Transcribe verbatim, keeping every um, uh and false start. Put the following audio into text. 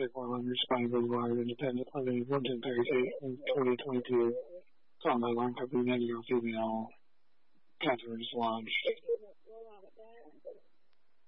Tech one hundred, Spine Boulevard, Independent Living, Winton, Thursday, twenty twenty-two. Call my line company, negative female, Catherine's Lodge.